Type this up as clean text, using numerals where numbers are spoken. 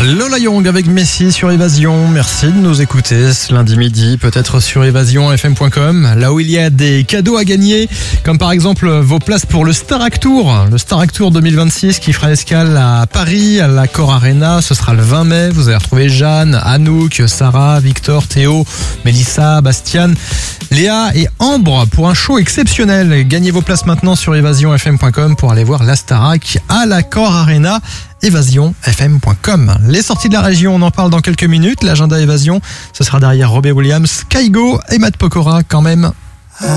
Lola Young avec Messi sur Évasion. Merci de nous écouter ce lundi midi, peut-être sur évasionfm.com, là où il y a des cadeaux à gagner, comme par exemple vos places pour le Starac Tour. Le Starac Tour 2026 qui fera escale à Paris, à l'Accor Arena. Ce sera le 20 mai. Vous allez retrouver Jeanne, Anouk, Sarah, Victor, Théo, Mélissa, Bastiane, Léa et Ambre pour un show exceptionnel. Gagnez vos places maintenant sur évasionfm.com pour aller voir la Starac à l'Accor Arena. évasionfm.com. Les sorties de la région, on en parle dans quelques minutes. L'agenda Évasion, ce sera derrière Robbie Williams, Kaigo et Matt Pokora quand même.